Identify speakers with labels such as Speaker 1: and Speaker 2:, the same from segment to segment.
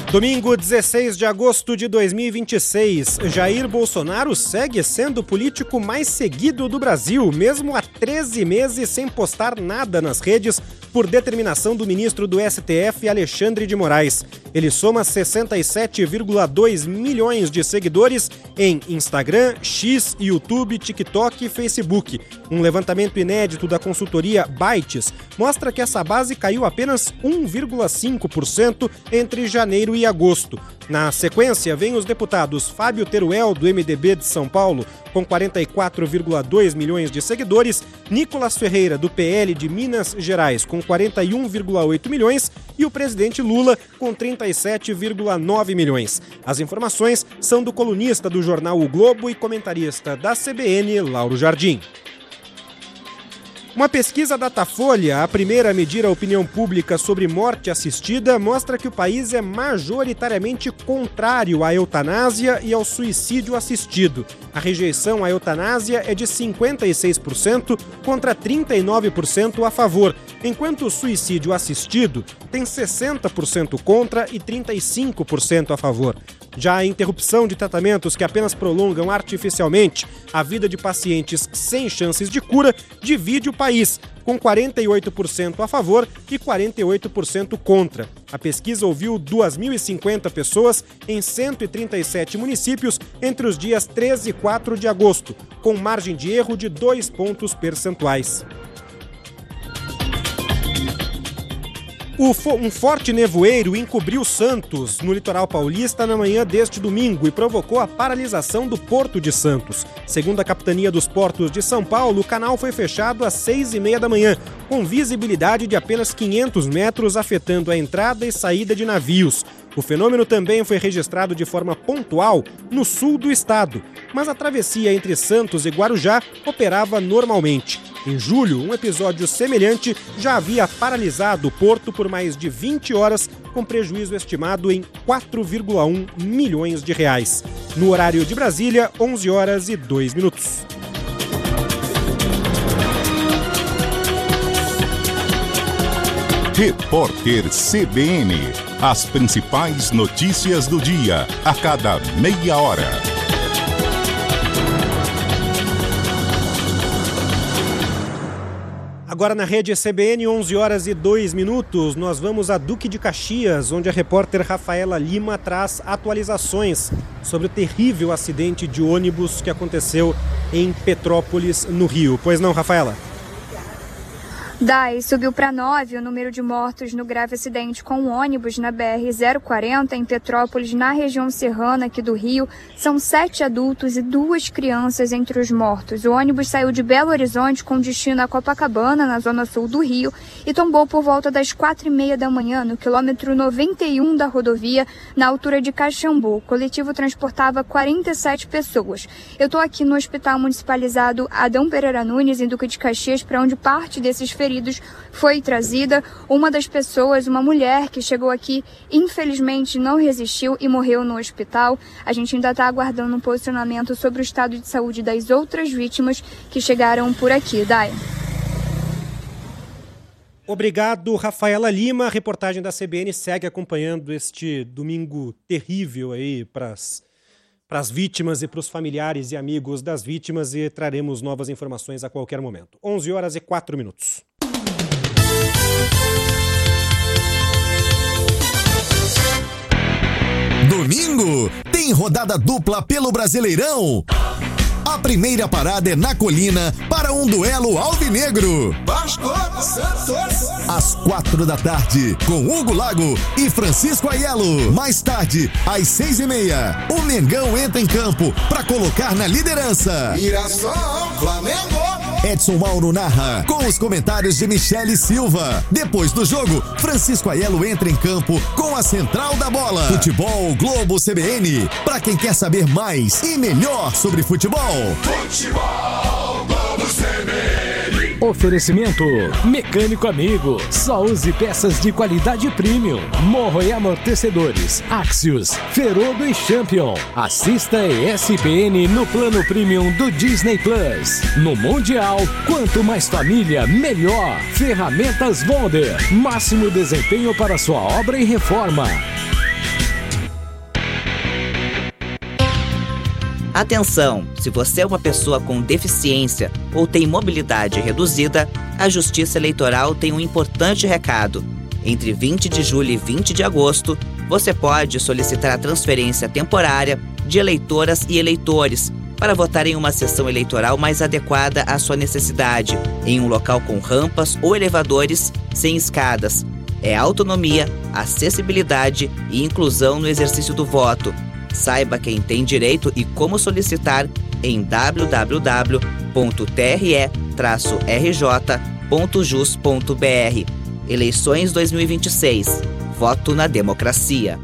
Speaker 1: Domingo, 16 de agosto de 2026, Jair Bolsonaro segue sendo o político mais seguido do Brasil, mesmo há 13 meses sem postar nada nas redes, por determinação do ministro do STF, Alexandre de Moraes. Ele soma 67,2 milhões de seguidores em Instagram, X, YouTube, TikTok e Facebook. Um levantamento inédito da consultoria Bytes mostra que essa base caiu apenas 1,5% entre janeiro e agosto. Na sequência, vem os deputados Fábio Teruel, do MDB de São Paulo, com 44,2 milhões de seguidores, Nicolas Ferreira, do PL de Minas Gerais, com 41,8 milhões e o presidente Lula, com 37,9 milhões. As informações são do colunista do jornal O Globo e comentarista da CBN, Lauro Jardim. Uma pesquisa Datafolha, a primeira a medir a opinião pública sobre morte assistida, mostra que o país é majoritariamente contrário à eutanásia e ao suicídio assistido. A rejeição à eutanásia é de 56% contra 39% a favor, enquanto o suicídio assistido tem 60% contra e 35% a favor. Já a interrupção de tratamentos que apenas prolongam artificialmente a vida de pacientes sem chances de cura divide o país, com 48% a favor e 48% contra. A pesquisa ouviu 2.050 pessoas em 137 municípios entre os dias 13 e 4 de agosto, com margem de erro de 2 pontos percentuais. Um forte nevoeiro encobriu Santos, no litoral paulista, na manhã deste domingo e provocou a paralisação do Porto de Santos. Segundo a Capitania dos Portos de São Paulo, o canal foi fechado às 6h30 da manhã, com visibilidade de apenas 500 metros, afetando a entrada e saída de navios. O fenômeno também foi registrado de forma pontual no sul do estado, mas a travessia entre Santos e Guarujá operava normalmente. Em julho, um episódio semelhante já havia paralisado o porto por mais de 20 horas, com prejuízo estimado em 4,1 milhões de reais. No horário de Brasília, 11h02.
Speaker 2: Repórter CBN. As principais notícias do dia, a cada meia hora.
Speaker 1: Agora na rede CBN, 11h02, nós vamos a Duque de Caxias, onde a repórter Rafaela Lima traz atualizações sobre o terrível acidente de ônibus que aconteceu em Petrópolis, no Rio. Pois não, Rafaela?
Speaker 3: Daí subiu para 9 o número de mortos no grave acidente com o ônibus na BR-040 em Petrópolis, na região serrana aqui do Rio. São 7 adultos e 2 crianças entre os mortos. O ônibus saiu de Belo Horizonte com destino a Copacabana, na zona sul do Rio, e tombou por volta das 4h30 da manhã no quilômetro 91 da rodovia, na altura de Caxambu. O coletivo transportava 47 pessoas. Eu estou aqui no Hospital Municipalizado Adão Pereira Nunes, em Duque de Caxias, para onde parte desses feridos foi trazida. Uma das pessoas, uma mulher que chegou aqui, infelizmente não resistiu e morreu no hospital. A gente ainda está aguardando um posicionamento sobre o estado de saúde das outras vítimas que chegaram por aqui. Dai.
Speaker 1: Obrigado, Rafaela Lima. A reportagem da CBN segue acompanhando este domingo terrível aí para as vítimas e para os familiares e amigos das vítimas, e traremos novas informações a qualquer momento. 11h04.
Speaker 4: Domingo tem rodada dupla pelo Brasileirão. A primeira parada é na Colina para um duelo alvinegro. Vasco, Santos. Às 4h, com Hugo Lago e Francisco Aiello. Mais tarde, às 6h30, o Mengão entra em campo para colocar na liderança. Mirassol, Flamengo. Edson Mauro narra, com os comentários de Michele Silva. Depois do jogo, Francisco Aiello entra em campo com a central da bola. Futebol Globo CBN, para quem quer saber mais e melhor sobre futebol.
Speaker 5: Futebol Globo CBN.
Speaker 6: Oferecimento Mecânico Amigo. Só use peças de qualidade premium. Morro e amortecedores, Axios, Ferodo e Champion. Assista ESPN no plano premium do Disney Plus. No Mundial, quanto mais família, melhor. Ferramentas Wonder. Máximo desempenho para sua obra e reforma.
Speaker 7: Atenção! Se você é uma pessoa com deficiência ou tem mobilidade reduzida, a Justiça Eleitoral tem um importante recado. Entre 20 de julho e 20 de agosto, você pode solicitar a transferência temporária de eleitoras e eleitores para votar em uma sessão eleitoral mais adequada à sua necessidade, em um local com rampas ou elevadores sem escadas. É autonomia, acessibilidade e inclusão no exercício do voto. Saiba quem tem direito e como solicitar em www.tre-rj.jus.br. Eleições 2026. Voto na democracia.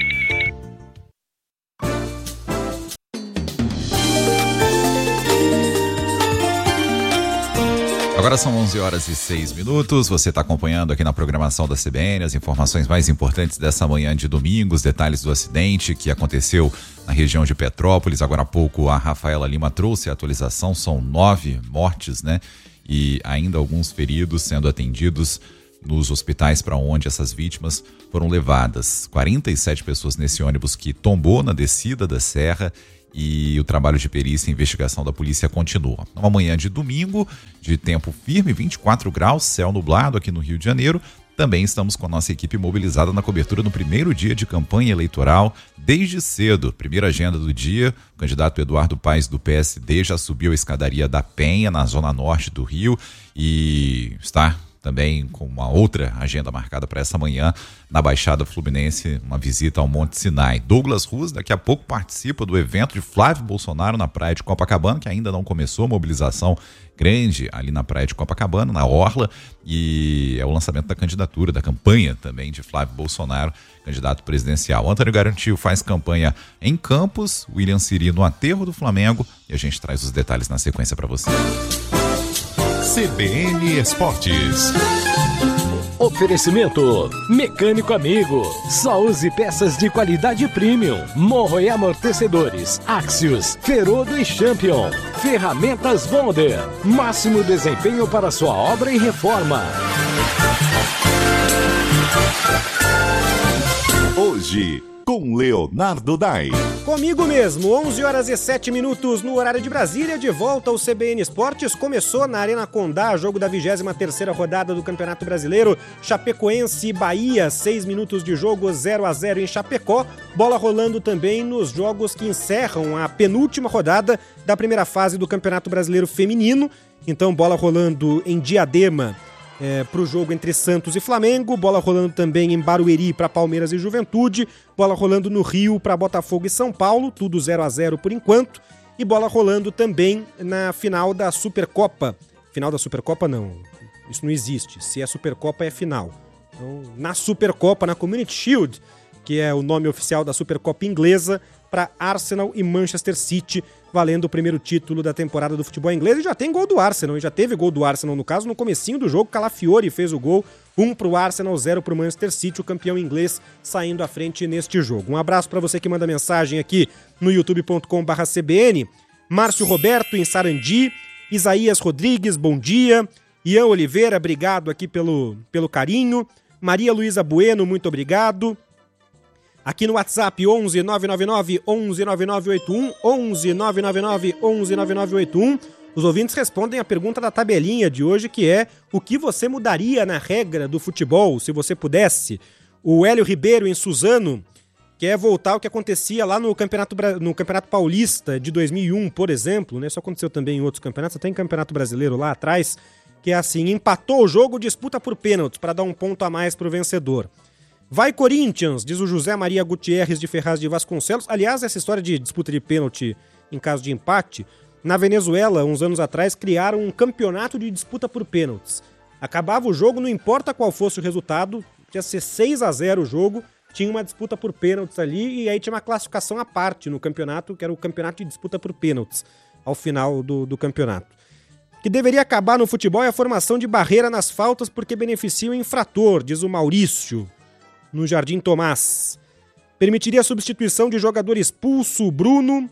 Speaker 8: Agora são 11h06. Você está acompanhando aqui na programação da CBN as informações mais importantes dessa manhã de domingo, os detalhes do acidente que aconteceu na região de Petrópolis. Agora há pouco a Rafaela Lima trouxe a atualização, são 9 mortes, né? E ainda alguns feridos sendo atendidos nos hospitais para onde essas vítimas foram levadas. 47 pessoas nesse ônibus que tombou na descida da serra. E o trabalho de perícia e investigação da polícia continua. Uma manhã de domingo, de tempo firme, 24 graus, céu nublado aqui no Rio de Janeiro. Também estamos com a nossa equipe mobilizada na cobertura no primeiro dia de campanha eleitoral, desde cedo. Primeira agenda do dia, o candidato Eduardo Paes do PSD já subiu a escadaria da Penha, na zona norte do Rio, e está também com uma outra agenda marcada para essa manhã na Baixada Fluminense, uma visita ao Monte Sinai. Douglas Ruz daqui a pouco participa do evento de Flávio Bolsonaro na praia de Copacabana, que ainda não começou, mobilização grande ali na praia de Copacabana, na Orla, e é o lançamento da candidatura, da campanha também de Flávio Bolsonaro, candidato presidencial. Antônio Garantil faz campanha em Campos, William Siri no aterro do Flamengo, e a gente traz os detalhes na sequência para você.
Speaker 2: CBN Esportes.
Speaker 6: Oferecimento Mecânico Amigo. Só use peças de qualidade premium. Morro e amortecedores. Axios, Ferodo e Champion. Ferramentas Bonder. Máximo desempenho para sua obra e reforma.
Speaker 2: Hoje, com Leonardo Dai.
Speaker 1: Comigo mesmo, 11h07 no horário de Brasília, de volta ao CBN Esportes. Começou na Arena Condá, jogo da 23ª rodada do Campeonato Brasileiro. Chapecoense e Bahia, 6 minutos de jogo, 0-0 em Chapecó. Bola rolando também nos jogos que encerram a penúltima rodada da primeira fase do Campeonato Brasileiro Feminino. Então, bola rolando em Diadema para o jogo entre Santos e Flamengo, bola rolando também em Barueri para Palmeiras e Juventude, bola rolando no Rio para Botafogo e São Paulo, tudo 0-0 por enquanto, e bola rolando também na final da Supercopa. Final da Supercopa não, isso não existe, se é Supercopa é final. Então, na Supercopa, na Community Shield, que é o nome oficial da Supercopa inglesa, para Arsenal e Manchester City, valendo o primeiro título da temporada do futebol inglês. E já tem gol do Arsenal, e já teve gol do Arsenal no caso, no comecinho do jogo, Calafiori fez o gol, 1 pro Arsenal, 0 pro Manchester City, o campeão inglês saindo à frente neste jogo. Um abraço para você que manda mensagem aqui no youtube.com/CBN, Márcio Roberto em Sarandi, Isaías Rodrigues, bom dia, Ian Oliveira, obrigado aqui pelo carinho, Maria Luísa Bueno, muito obrigado. Aqui no WhatsApp, 11 999 11 9981, 11 999 11 9981. Os ouvintes respondem a pergunta da tabelinha de hoje, que é: o que você mudaria na regra do futebol, se você pudesse? O Hélio Ribeiro, em Suzano, quer voltar ao que acontecia lá no Campeonato Paulista de 2001, por exemplo, né? Isso aconteceu também em outros campeonatos, até em Campeonato Brasileiro lá atrás, que é assim: empatou o jogo, disputa por pênaltis, para dar um ponto a mais para o vencedor. Vai Corinthians, diz o José Maria Gutierrez de Ferraz de Vasconcelos. Aliás, essa história de disputa de pênalti em caso de empate, na Venezuela, uns anos atrás, criaram um campeonato de disputa por pênaltis. Acabava o jogo, não importa qual fosse o resultado, tinha ser 6-0 o jogo, tinha uma disputa por pênaltis ali, e aí tinha uma classificação à parte no campeonato, que era o campeonato de disputa por pênaltis, ao final do campeonato. Que deveria acabar no futebol é a formação de barreira nas faltas, porque beneficia o infrator, diz o Maurício, no Jardim Tomás. Permitiria a substituição de jogador expulso, Bruno.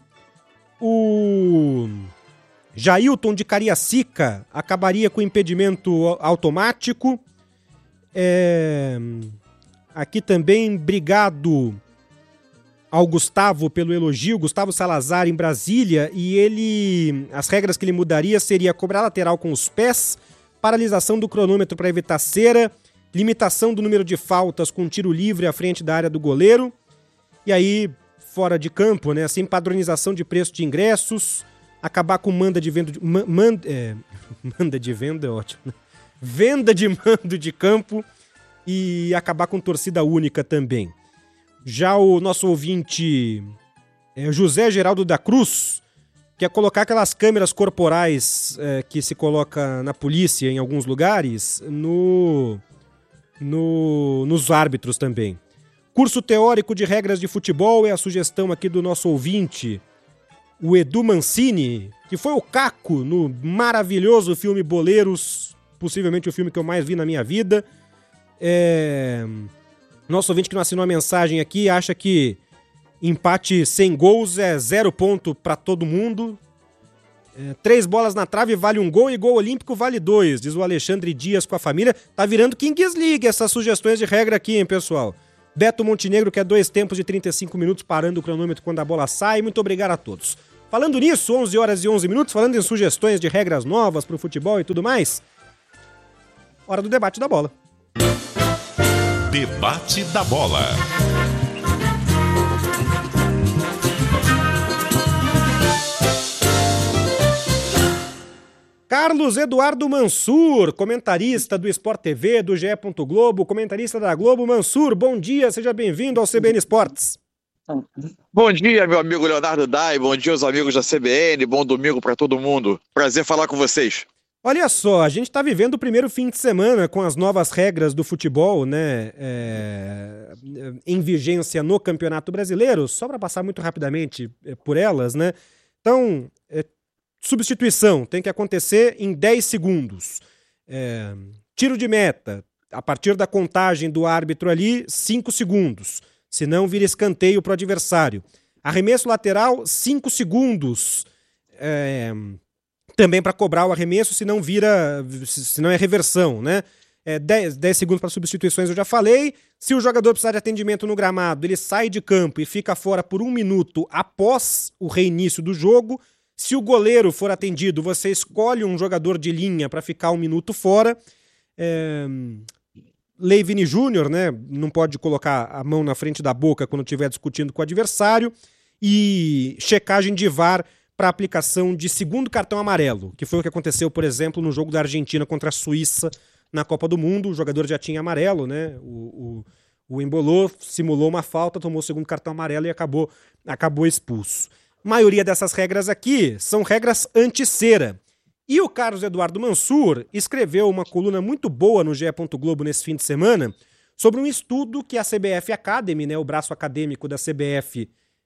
Speaker 1: O Jailton de Cariacica acabaria com o impedimento automático. Aqui também, obrigado ao Gustavo pelo elogio, Gustavo Salazar em Brasília, e as regras que ele mudaria seria cobrar lateral com os pés, paralisação do cronômetro para evitar cera, limitação do número de faltas com tiro livre à frente da área do goleiro, e aí fora de campo, né, assim, padronização de preço de ingressos, acabar com manda de venda manda de venda é ótimo, né? Venda de mando de campo e acabar com torcida única também. Já o nosso ouvinte José Geraldo da Cruz quer colocar aquelas câmeras corporais que se coloca na polícia em alguns lugares nos árbitros também. Curso teórico de regras de futebol é a sugestão aqui do nosso ouvinte, o Edu Mancini, que foi o Caco no maravilhoso filme Boleiros, possivelmente o filme que eu mais vi na minha vida. Nosso ouvinte que não assinou a mensagem aqui acha que empate sem gols é 0 ponto para todo mundo. 3 bolas na trave vale 1 gol e gol olímpico vale 2, diz o Alexandre Dias com a família. Tá virando Kings League essas sugestões de regra aqui, hein, pessoal? Beto Montenegro quer 2 tempos de 35 minutos parando o cronômetro quando a bola sai. Muito obrigado a todos. Falando nisso, 11 horas e 11 minutos, falando em sugestões de regras novas pro futebol e tudo mais, hora do debate da bola.
Speaker 2: Debate da bola.
Speaker 1: Carlos Eduardo Mansur, comentarista do Sport TV, do GE. Globo, comentarista da Globo. Mansur, bom dia, seja bem-vindo ao CBN Esportes.
Speaker 9: Bom dia, meu amigo Leonardo Dai, bom dia aos amigos da CBN, bom domingo para todo mundo. Prazer falar com vocês.
Speaker 1: Olha só, a gente está vivendo o primeiro fim de semana com as novas regras do futebol, né, em vigência no Campeonato Brasileiro, só para passar muito rapidamente por elas, né? Então, substituição tem que acontecer em 10 segundos. Tiro de meta, a partir da contagem do árbitro ali, 5 segundos. Senão vira escanteio para o adversário. Arremesso lateral, 5 segundos. Também para cobrar o arremesso, senão é reversão, né? 10 segundos para substituições eu já falei. Se o jogador precisar de atendimento no gramado, ele sai de campo e fica fora por 1 minuto após o reinício do jogo. Se o goleiro for atendido, você escolhe um jogador de linha para ficar 1 minuto fora. Lei Vini Júnior, né? Não pode colocar a mão na frente da boca quando estiver discutindo com o adversário. E checagem de VAR para aplicação de segundo cartão amarelo, que foi o que aconteceu, por exemplo, no jogo da Argentina contra a Suíça na Copa do Mundo. O jogador já tinha amarelo, né? O embolou, simulou uma falta, tomou o segundo cartão amarelo e acabou expulso. A maioria dessas regras aqui são regras anti-cera. E o Carlos Eduardo Mansur escreveu uma coluna muito boa no GE. Globo nesse fim de semana sobre um estudo que a CBF Academy, né, o braço acadêmico da CBF,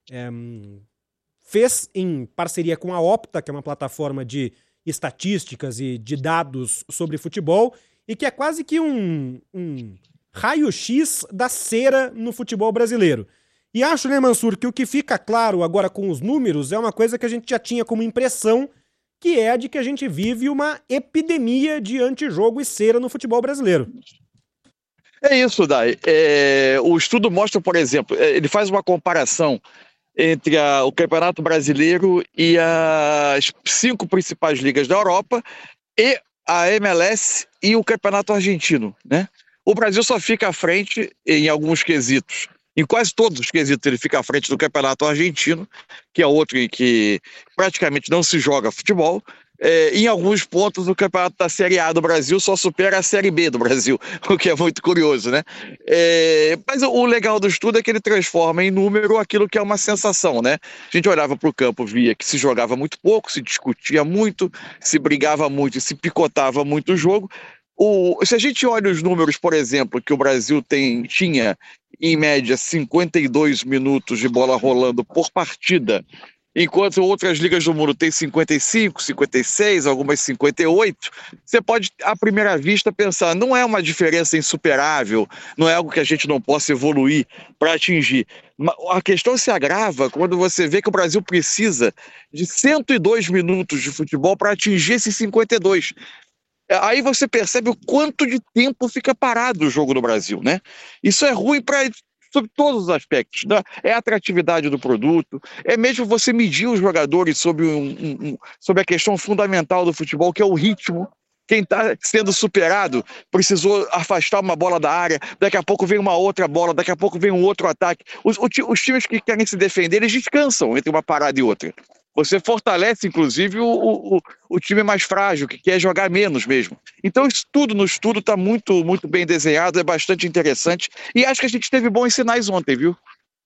Speaker 1: fez em parceria com a Opta, que é uma plataforma de estatísticas e de dados sobre futebol, e que é quase que um raio-x da cera no futebol brasileiro. E acho, né, Mansur, que o que fica claro agora com os números é uma coisa que a gente já tinha como impressão, que é a de que a gente vive uma epidemia de antijogo e cera no futebol brasileiro.
Speaker 9: É isso, Dai. O estudo mostra, por exemplo, ele faz uma comparação entre o Campeonato Brasileiro e as 5 principais ligas da Europa e a MLS e o Campeonato Argentino, né? O Brasil só fica à frente em alguns quesitos. Em quase todos os quesitos ele fica à frente do Campeonato Argentino, que é outro em que praticamente não se joga futebol. Em alguns pontos o campeonato da Série A do Brasil só supera a Série B do Brasil, o que é muito curioso, né? Mas o legal do estudo é que ele transforma em número aquilo que é uma sensação, né? A gente olhava para o campo, via que se jogava muito pouco, se discutia muito, se brigava muito e se picotava muito o jogo. Se a gente olha os números, por exemplo, que o Brasil tinha em média 52 minutos de bola rolando por partida, enquanto outras ligas do mundo têm 55, 56, algumas 58, você pode, à primeira vista, pensar, não é uma diferença insuperável, não é algo que a gente não possa evoluir para atingir. A questão se agrava quando você vê que o Brasil precisa de 102 minutos de futebol para atingir esses 52. Aí você percebe o quanto de tempo fica parado o jogo no Brasil, né? Isso é ruim para sobre todos os aspectos, né? É a atratividade do produto, é mesmo você medir os jogadores sobre a questão fundamental do futebol, que é o ritmo. Quem está sendo superado precisou afastar uma bola da área, daqui a pouco vem uma outra bola, daqui a pouco vem um outro ataque. Os times que querem se defender, eles descansam entre uma parada e outra. Você fortalece, inclusive, o time mais frágil, que quer jogar menos mesmo. Então, isso tudo no estudo está muito, muito bem desenhado, é bastante interessante. E acho que a gente teve bons sinais ontem, viu?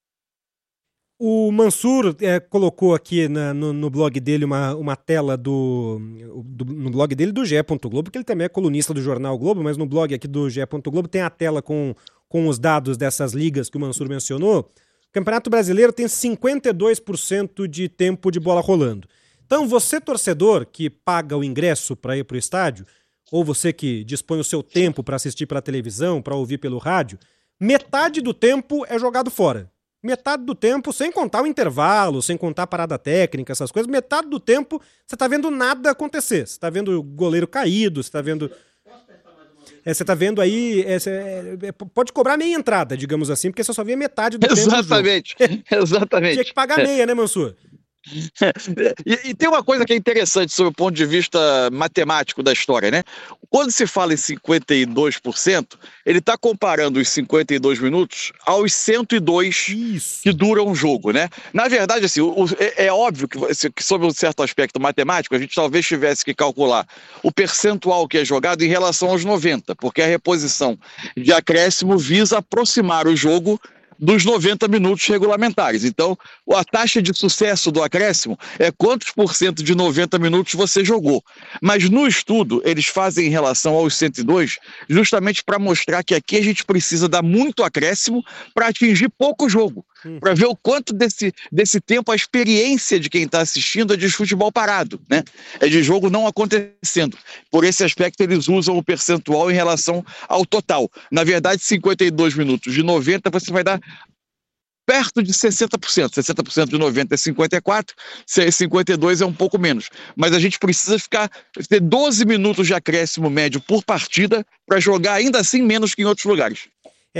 Speaker 1: O Mansur colocou aqui no blog dele uma tela no blog dele do GE. Globo, que ele também é colunista do Jornal Globo, mas no blog aqui do GE. Globo tem a tela com os dados dessas ligas que o Mansur mencionou. O Campeonato Brasileiro tem 52% de tempo de bola rolando. Então você, torcedor, que paga o ingresso para ir para o estádio, ou você que dispõe o seu tempo para assistir pela televisão, para ouvir pelo rádio, metade do tempo é jogado fora. Metade do tempo, sem contar o intervalo, sem contar a parada técnica, essas coisas, metade do tempo você tá vendo nada acontecer. Você tá vendo o goleiro caído, você tá vendo... você tá vendo aí... pode cobrar meia entrada, digamos assim, porque você só vê metade do tempo.
Speaker 9: Exatamente, exatamente.
Speaker 1: Tinha que pagar meia, né, Mansur?
Speaker 9: E tem uma coisa que é interessante sob o ponto de vista matemático da história, né? Quando se fala em 52%, ele está comparando os 52 minutos aos 102 que duram um jogo, né? Na verdade, assim, é óbvio que sob um certo aspecto matemático, a gente talvez tivesse que calcular o percentual que é jogado em relação aos 90, porque a reposição de acréscimo visa aproximar o jogo dos 90 minutos regulamentares. Então, a taxa de sucesso do acréscimo é quantos % de 90 minutos você jogou. Mas no estudo, eles fazem em relação aos 102, justamente para mostrar que aqui a gente precisa dar muito acréscimo para atingir pouco jogo. Para ver o quanto desse tempo a experiência de quem está assistindo é de futebol parado, né? É de jogo não acontecendo. Por esse aspecto, eles usam o percentual em relação ao total. Na verdade, 52 minutos de 90 você vai dar perto de 60%. 60% de 90 é 54, 52 é um pouco menos. Mas a gente precisa ter 12 minutos de acréscimo médio por partida para jogar ainda assim menos que em outros lugares.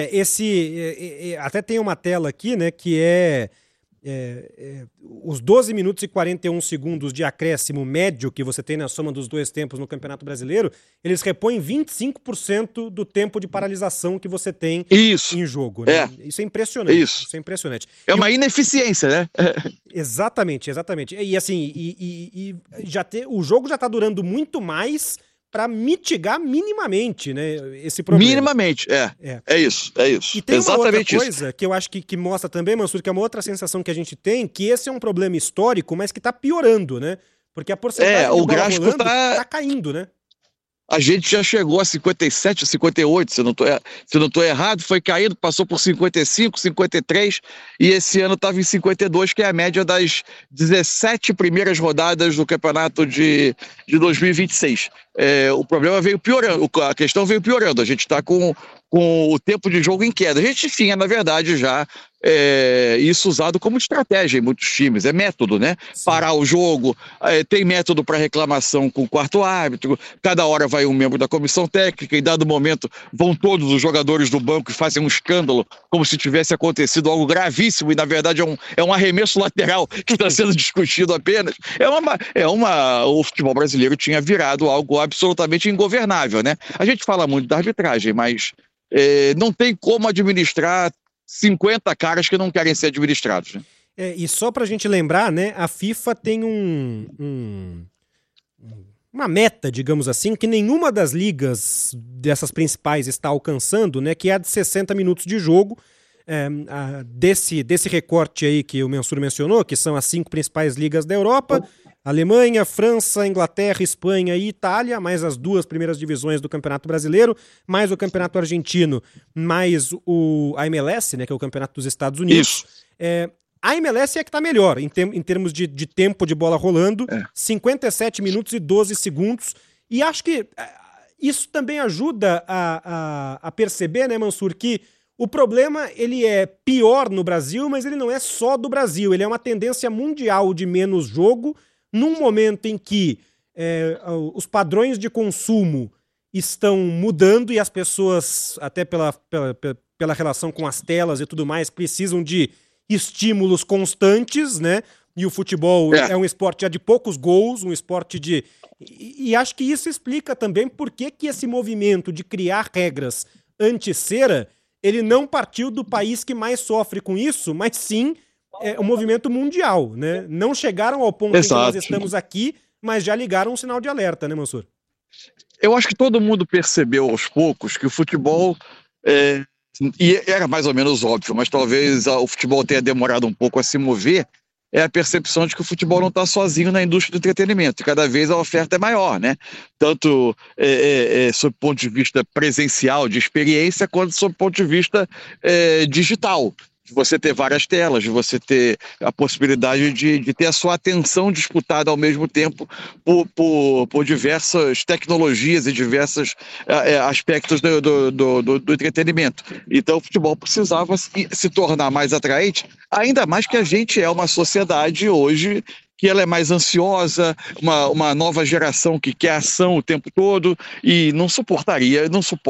Speaker 1: Até tem uma tela aqui, né, que os 12 minutos e 41 segundos de acréscimo médio que você tem na soma dos dois tempos no Campeonato Brasileiro, eles repõem 25% do tempo de paralisação que você tem em jogo. Né? Isso é impressionante. Isso é impressionante.
Speaker 9: É uma ineficiência, né?
Speaker 1: Exatamente. E assim, o jogo já está durando muito mais para mitigar minimamente, né, esse problema.
Speaker 9: Minimamente, é isso.
Speaker 1: E tem
Speaker 9: exatamente
Speaker 1: uma outra coisa que eu acho que mostra também, Mansur, que é uma outra sensação que a gente tem, que esse é um problema histórico, mas que está piorando, né? Porque a porcentagem de bola rolando tá caindo, né?
Speaker 9: A gente já chegou a 57, 58, se eu não estou errado, foi caindo, passou por 55, 53, e esse ano estava em 52, que é a média das 17 primeiras rodadas do campeonato de 2026. O problema veio piorando, a questão veio piorando, a gente está com o tempo de jogo em queda. A gente tinha, na verdade, já isso usado como estratégia em muitos times, é método, né? Sim. Parar o jogo, tem método para reclamação com o quarto árbitro, cada hora vai um membro da comissão técnica, em dado momento vão todos os jogadores do banco e fazem um escândalo, como se tivesse acontecido algo gravíssimo, e na verdade é um arremesso lateral que está sendo discutido apenas. O futebol brasileiro tinha virado algo absolutamente ingovernável, né? A gente fala muito da arbitragem, mas não tem como administrar 50 caras que não querem ser administrados. Né?
Speaker 1: E só pra gente lembrar, né, a FIFA tem uma meta, digamos assim, que nenhuma das ligas dessas principais está alcançando, né, que é a de 60 minutos de jogo. Desse recorte aí que o Mansur mencionou, que são as 5 principais ligas da Europa: Alemanha, França, Inglaterra, Espanha e Itália, mais as 2 primeiras divisões do Campeonato Brasileiro, mais o Campeonato Argentino, mais a MLS, né, que é o Campeonato dos Estados Unidos. A MLS é que está melhor em termos de tempo de bola rolando, 57 minutos e 12 segundos. E acho que isso também ajuda a perceber, né, Mansur, que o problema ele é pior no Brasil, mas ele não é só do Brasil. Ele é uma tendência mundial de menos jogo, num momento em que os padrões de consumo estão mudando e as pessoas, até pela relação com as telas e tudo mais, precisam de estímulos constantes, né? E o futebol é um esporte já de poucos gols, um esporte de... E acho que isso explica também por que esse movimento de criar regras anti-cera, ele não partiu do país que mais sofre com isso, mas sim o movimento mundial, né? Não chegaram ao ponto em que nós estamos aqui, mas já ligaram um sinal de alerta, né, Mansur?
Speaker 9: Eu acho que todo mundo percebeu aos poucos que o futebol... E era mais ou menos óbvio, mas talvez o futebol tenha demorado um pouco a se mover, é a percepção de que o futebol não está sozinho na indústria do entretenimento, e cada vez a oferta é maior, né? Tanto sob o ponto de vista presencial, de experiência, quanto sob o ponto de vista digital. De você ter várias telas, de você ter a possibilidade de ter a sua atenção disputada ao mesmo tempo por diversas tecnologias e diversos aspectos do entretenimento. Então o futebol precisava se tornar mais atraente, ainda mais que a gente é uma sociedade hoje que ela é mais ansiosa, uma nova geração que quer ação o tempo todo e não suportaria,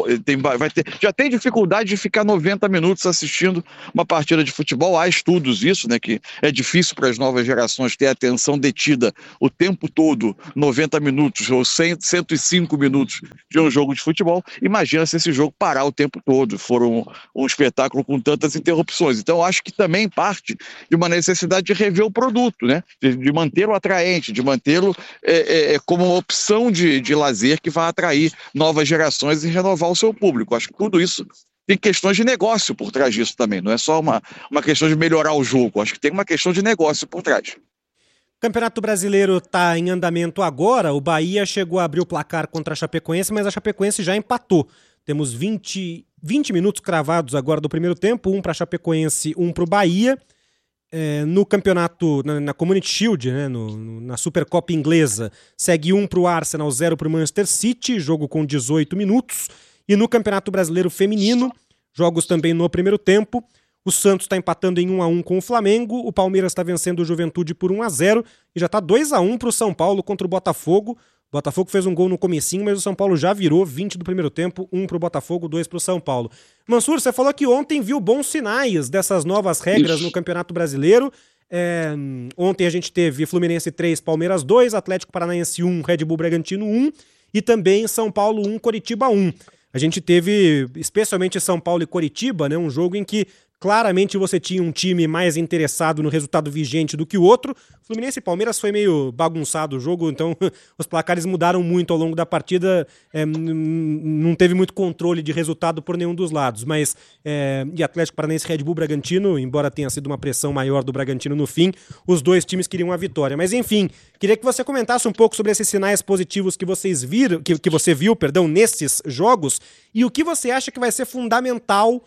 Speaker 9: já tem dificuldade de ficar 90 minutos assistindo uma partida de futebol. Há estudos isso, né, que é difícil para as novas gerações ter a atenção detida o tempo todo, 90 minutos ou 105 minutos de um jogo de futebol. Imagina se esse jogo parar o tempo todo, for um espetáculo com tantas interrupções. Então acho que também parte de uma necessidade de rever o produto, né, de mantê-lo atraente, de mantê-lo como uma opção de lazer que vai atrair novas gerações e renovar o seu público. Acho que tudo isso tem questões de negócio por trás disso também, não é só uma questão de melhorar o jogo, acho que tem uma questão de negócio por trás.
Speaker 1: O Campeonato Brasileiro está em andamento agora, o Bahia chegou a abrir o placar contra a Chapecoense, mas a Chapecoense já empatou. Temos 20 minutos cravados agora do primeiro tempo, um para a Chapecoense, um para o Bahia. No campeonato, na Community Shield, né, na Supercopa inglesa, segue 1 para o Arsenal, 0 para o Manchester City, jogo com 18 minutos. E no Campeonato Brasileiro Feminino, jogos também no primeiro tempo, o Santos está empatando em 1-1 com o Flamengo, o Palmeiras está vencendo o Juventude por 1-0 e já está 2-1 para o São Paulo contra o Botafogo. O Botafogo fez um gol no comecinho, mas o São Paulo já virou 20 do primeiro tempo, 1 para o Botafogo, 2 para o São Paulo. Mansur, você falou que ontem viu bons sinais dessas novas regras no Campeonato Brasileiro. Ontem a gente teve Fluminense 3, Palmeiras 2, Atlético Paranaense 1, Red Bull Bragantino 1 e também São Paulo 1, Coritiba 1. A gente teve, especialmente São Paulo e Coritiba, né, um jogo em que claramente você tinha um time mais interessado no resultado vigente do que o outro. Fluminense e Palmeiras foi meio bagunçado o jogo, então os placares mudaram muito ao longo da partida, não teve muito controle de resultado por nenhum dos lados, mas e Atlético Paranaense e Red Bull Bragantino, embora tenha sido uma pressão maior do Bragantino no fim, os dois times queriam a vitória. Mas enfim, queria que você comentasse um pouco sobre esses sinais positivos que vocês viram, que você viu, nesses jogos, e o que você acha que vai ser fundamental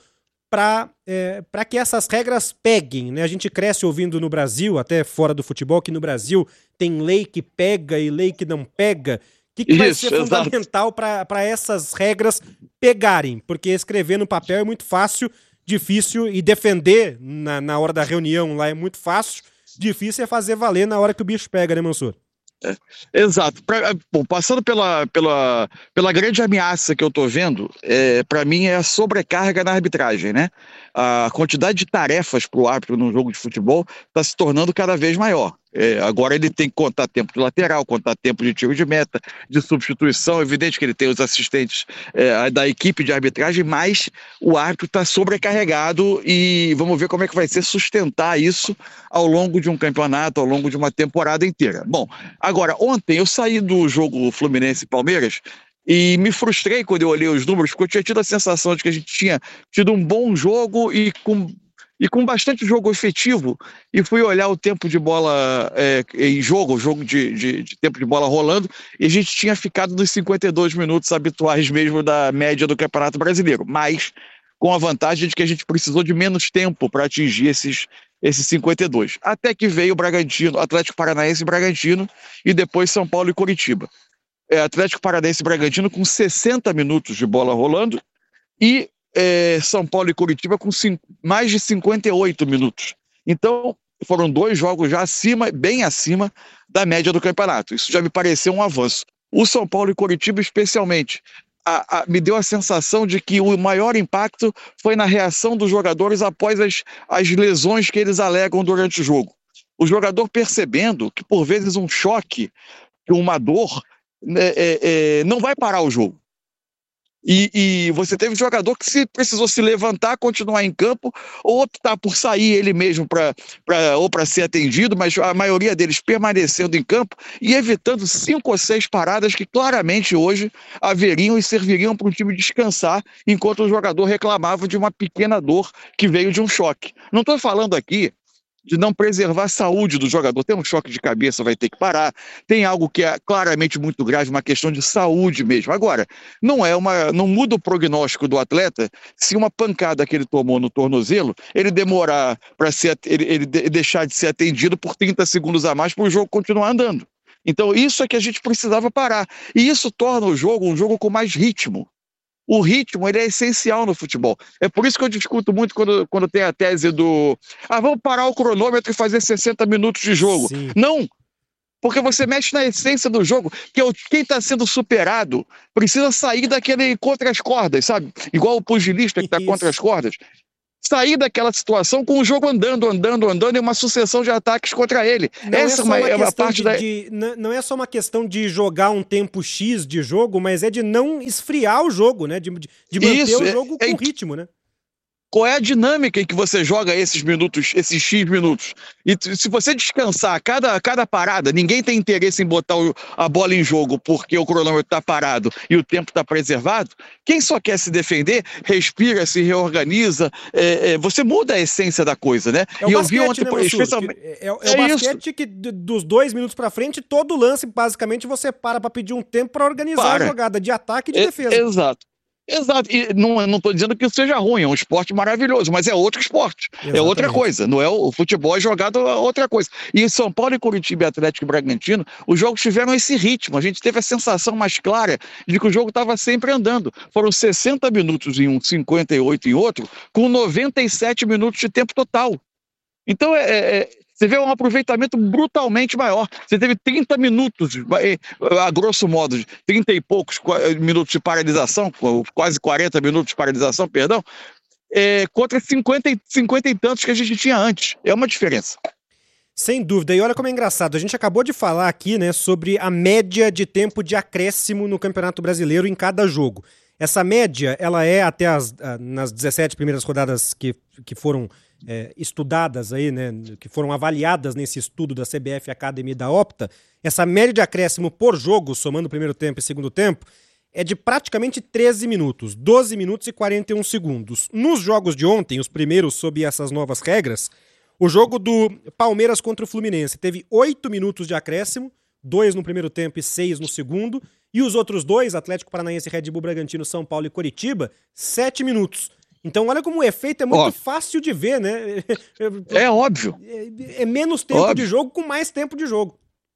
Speaker 1: para que essas regras peguem, né? A gente cresce ouvindo no Brasil, até fora do futebol, que no Brasil tem lei que pega e lei que não pega. O que vai ser fundamental para essas regras pegarem? Porque escrever no papel é muito fácil, difícil, e defender na hora da reunião lá é muito fácil, difícil é fazer valer na hora que o bicho pega, né, Mansur?
Speaker 9: Exato. Passando pela grande ameaça que eu estou vendo, para mim é a sobrecarga na arbitragem, né? A quantidade de tarefas para o árbitro num jogo de futebol está se tornando cada vez maior. Agora ele tem que contar tempo de lateral, contar tempo de tiro de meta, de substituição. É evidente que ele tem os assistentes da equipe de arbitragem, mas o árbitro está sobrecarregado e vamos ver como é que vai ser sustentar isso ao longo de um campeonato, ao longo de uma temporada inteira. Bom, agora, ontem eu saí do jogo Fluminense e Palmeiras e me frustrei quando eu olhei os números, porque eu tinha tido a sensação de que a gente tinha tido um bom jogo e com bastante jogo efetivo, e fui olhar o tempo de bola em jogo, o jogo de tempo de bola rolando, e a gente tinha ficado nos 52 minutos habituais mesmo da média do Campeonato Brasileiro, mas com a vantagem de que a gente precisou de menos tempo para atingir esses 52. Até que veio o Bragantino, Atlético Paranaense e Bragantino, e depois São Paulo e Coritiba. Atlético Paranaense e Bragantino com 60 minutos de bola rolando, e São Paulo e Coritiba com mais de 58 minutos. Então, foram dois jogos já bem acima da média do campeonato. Isso já me pareceu um avanço. O São Paulo e Coritiba, especialmente, me deu a sensação de que o maior impacto foi na reação dos jogadores após as lesões que eles alegam durante o jogo. O jogador percebendo que, por vezes, um choque, uma dor, não vai parar o jogo. E você teve um jogador que precisou se levantar, continuar em campo, ou optar por sair ele mesmo ou para ser atendido, mas a maioria deles permanecendo em campo e evitando 5 ou 6 paradas que claramente hoje haveriam e serviriam para o time descansar, enquanto o jogador reclamava de uma pequena dor que veio de um choque. Não estou falando aqui de não preservar a saúde do jogador. Tem um choque de cabeça, vai ter que parar. Tem algo que é claramente muito grave, uma questão de saúde mesmo. Agora, não muda o prognóstico do atleta se uma pancada que ele tomou no tornozelo, ele demorar para ele deixar de ser atendido por 30 segundos a mais para o jogo continuar andando. Então, isso é que a gente precisava parar. E isso torna o jogo um jogo com mais ritmo. O ritmo, ele é essencial no futebol. É por isso que eu discuto muito quando tem a tese do vamos parar o cronômetro e fazer 60 minutos de jogo.
Speaker 1: Sim.
Speaker 9: Não, porque você mexe na essência do jogo, que quem está sendo superado precisa sair daquele contra as cordas, sabe? Igual o pugilista que está contra as cordas. Sair daquela situação com o jogo andando e uma sucessão de ataques contra ele. Essa é uma parte
Speaker 1: não é só uma questão de jogar um tempo X de jogo, mas é de não esfriar o jogo, né? De manter o jogo com ritmo, né?
Speaker 9: Qual é a dinâmica em que você joga esses minutos, esses X minutos? E se você descansar cada parada, ninguém tem interesse em botar a bola em jogo porque o cronômetro está parado e o tempo está preservado. Quem só quer se defender, respira, se reorganiza. Você muda a essência da coisa, né?
Speaker 1: É o basquete, né, especialmente... É o basquete que dos 2 minutos para frente, todo lance, basicamente, você para pedir um tempo para organizar a jogada de ataque e de defesa.
Speaker 9: Exato. E não estou dizendo que isso seja ruim, é um esporte maravilhoso, mas é outro esporte, Exatamente. É outra coisa, não é o futebol é jogado é outra coisa. E em São Paulo, Curitiba, Atlético e Bragantino, os jogos tiveram esse ritmo, a gente teve a sensação mais clara de que o jogo estava sempre andando. Foram 60 minutos em um, 58 em outro, com 97 minutos de tempo total. Então você vê um aproveitamento brutalmente maior. Você teve 30 minutos, a grosso modo, 30 e poucos minutos de paralisação, quase 40 minutos de paralisação, perdão, contra 50 e tantos que a gente tinha antes. É uma diferença.
Speaker 1: Sem dúvida. E olha como é engraçado. A gente acabou de falar aqui, né, sobre a média de tempo de acréscimo no Campeonato Brasileiro em cada jogo. Essa média, ela é até nas 17 primeiras rodadas que foram estudadas aí, né, que foram avaliadas nesse estudo da CBF Academy e da Opta. Essa média de acréscimo por jogo, somando o primeiro tempo e segundo tempo, é de praticamente 13 minutos, 12 minutos e 41 segundos. Nos jogos de ontem, os primeiros sob essas novas regras, o jogo do Palmeiras contra o Fluminense teve 8 minutos de acréscimo, 2 no primeiro tempo e 6 no segundo, e os outros 2, Atlético Paranaense, Red Bull Bragantino, São Paulo e Coritiba, 7 minutos. Então olha como o efeito é muito fácil de ver, né?
Speaker 9: É óbvio.
Speaker 1: É menos tempo de jogo com mais tempo de jogo.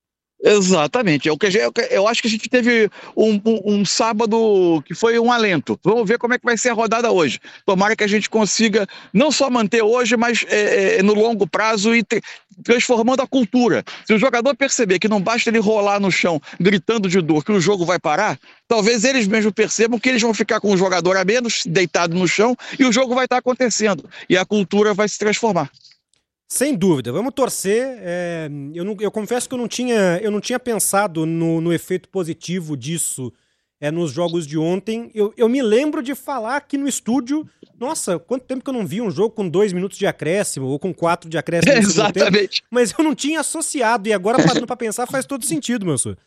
Speaker 9: Exatamente. Eu acho que a gente teve um sábado que foi um alento. Vamos ver como é que vai ser a rodada hoje. Tomara que a gente consiga não só manter hoje, mas no longo prazo e transformando a cultura. Se o jogador perceber que não basta ele rolar no chão gritando de dor que o jogo vai parar, talvez eles mesmos percebam que eles vão ficar com o jogador a menos, deitado no chão, e o jogo vai estar acontecendo. E a cultura vai se transformar.
Speaker 1: Sem dúvida, vamos torcer. Eu confesso que eu não tinha pensado no efeito positivo disso nos jogos de ontem. Eu me lembro de falar aqui no estúdio, nossa, quanto tempo que eu não vi um jogo com 2 minutos de acréscimo ou com 4 de acréscimo.
Speaker 9: Exatamente.
Speaker 1: Tempo, mas eu não tinha associado e agora parando pra pensar faz todo sentido, meu senhor.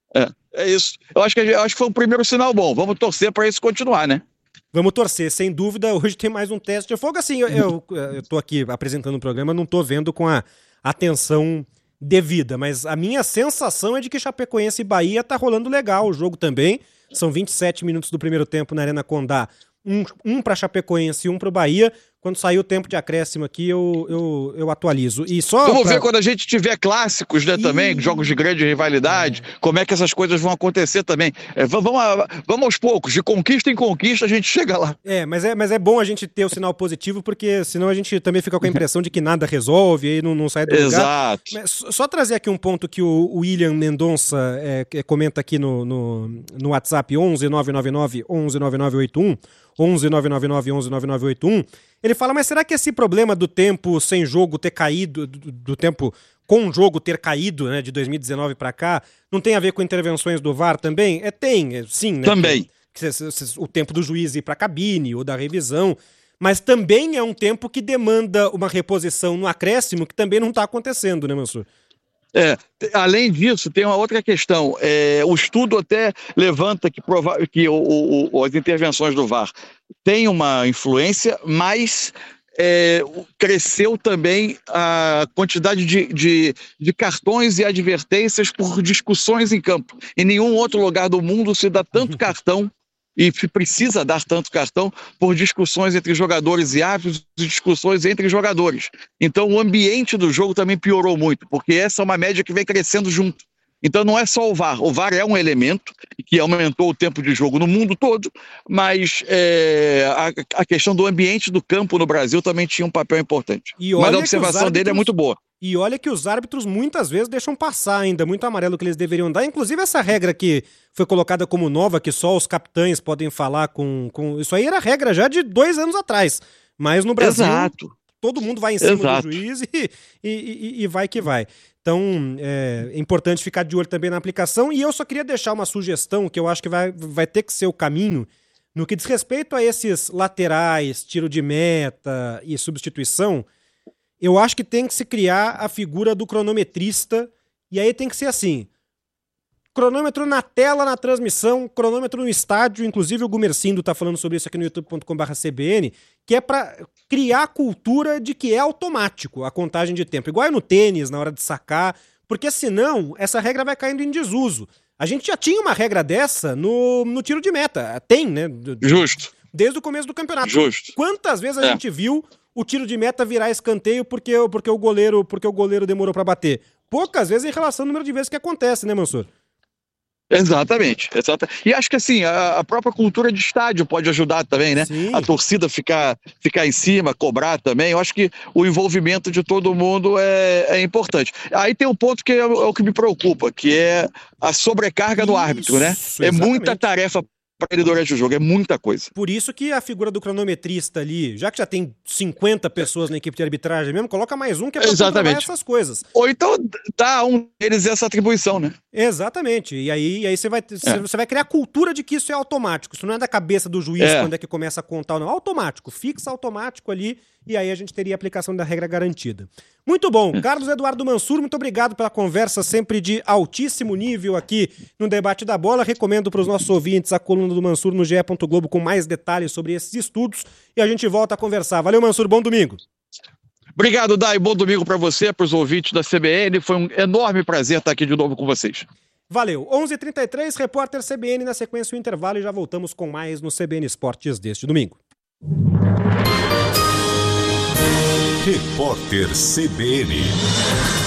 Speaker 9: É isso. Eu acho que foi um primeiro sinal bom. Vamos torcer para isso continuar, né?
Speaker 1: Vamos torcer, sem dúvida. Hoje tem mais um teste de fogo. Assim, eu tô aqui apresentando o programa, não tô vendo com a atenção devida, mas a minha sensação é de que Chapecoense e Bahia tá rolando legal o jogo também. São 27 minutos do primeiro tempo na Arena Condá. Um para Chapecoense e um para o Bahia. Quando sair o tempo de acréscimo aqui, eu atualizo. E só
Speaker 9: vamos ver quando a gente tiver clássicos, né, também, jogos de grande rivalidade, como é que essas coisas vão acontecer também. Vamos aos poucos, de conquista em conquista a gente chega lá.
Speaker 1: Mas é bom a gente ter o sinal positivo, porque senão a gente também fica com a impressão de que nada resolve, aí não sai do lugar.
Speaker 9: Exato.
Speaker 1: Mas só trazer aqui um ponto que o William Mendonça comenta aqui no WhatsApp 11 999 11 9981, 11 999 11 9981. Ele fala, mas será que esse problema do tempo sem jogo ter caído, do tempo com jogo ter caído, né, de 2019 para cá, não tem a ver com intervenções do VAR também? Sim, né?
Speaker 9: Também.
Speaker 1: O tempo do juiz ir para a cabine ou da revisão, mas também é um tempo que demanda uma reposição no acréscimo que também não está acontecendo, né, Mansur?
Speaker 9: Além disso, tem uma outra questão. O estudo até levanta que as intervenções do VAR têm uma influência, mas cresceu também a quantidade de cartões e advertências por discussões em campo. Em nenhum outro lugar do mundo se dá tanto cartão e precisa dar tanto cartão por discussões entre jogadores e árbitros e discussões entre jogadores. Então o ambiente do jogo também piorou muito, porque essa é uma média que vem crescendo junto. Então não é só o VAR é um elemento que aumentou o tempo de jogo no mundo todo, mas a questão do ambiente do campo no Brasil também tinha um papel importante. Mas a observação dele é muito boa.
Speaker 1: E olha que os árbitros muitas vezes deixam passar ainda muito amarelo que eles deveriam dar. Inclusive essa regra que foi colocada como nova, que só os capitães podem falar com... Isso aí era regra já de 2 anos atrás. Mas no Brasil, todo mundo vai em cima do juiz e vai que vai. Então é importante ficar de olho também na aplicação. E eu só queria deixar uma sugestão que eu acho que vai ter que ser o caminho no que diz respeito a esses laterais, tiro de meta e substituição. Eu acho que tem que se criar a figura do cronometrista, e aí tem que ser assim, cronômetro na tela, na transmissão, cronômetro no estádio, inclusive o Gumercindo está falando sobre isso aqui no youtube.com/cbn, que é para criar a cultura de que é automático a contagem de tempo, igual é no tênis, na hora de sacar, porque senão essa regra vai caindo em desuso. A gente já tinha uma regra dessa no tiro de meta, tem, né?
Speaker 9: Justo.
Speaker 1: Desde o começo do campeonato.
Speaker 9: Justo.
Speaker 1: Quantas vezes a gente viu o tiro de meta virar escanteio porque o goleiro demorou para bater? Poucas vezes em relação ao número de vezes que acontece, né, Mansur?
Speaker 9: Exatamente. E acho que assim, a própria cultura de estádio pode ajudar também, né? Sim. A torcida ficar em cima, cobrar também. Eu acho que o envolvimento de todo mundo é importante. Aí tem um ponto que é o que me preocupa, que é a sobrecarga do árbitro, né? É muita tarefa para ele durante o jogo, é muita coisa.
Speaker 1: Por isso que a figura do cronometrista ali, já que já tem 50 pessoas na equipe de arbitragem mesmo, coloca mais um que é para controlar essas coisas.
Speaker 9: Ou então dá a um deles essa atribuição, né?
Speaker 1: Exatamente. E aí você vai criar a cultura de que isso é automático. Isso não é da cabeça do juiz quando é que começa a contar ou não. Automático. Fixa automático ali e aí a gente teria a aplicação da regra garantida. Muito bom. Carlos Eduardo Mansur, muito obrigado pela conversa sempre de altíssimo nível aqui no Debate da Bola. Recomendo para os nossos ouvintes a coluna do Mansur no ge.globo com mais detalhes sobre esses estudos e a gente volta a conversar. Valeu, Mansur. Bom domingo.
Speaker 9: Obrigado, Dai. Bom domingo para você, para os ouvintes da CBN. Foi um enorme prazer estar aqui de novo com vocês.
Speaker 1: Valeu. 11h33, repórter CBN, na sequência o intervalo e já voltamos com mais no CBN Esportes deste domingo.
Speaker 2: Repórter CBN.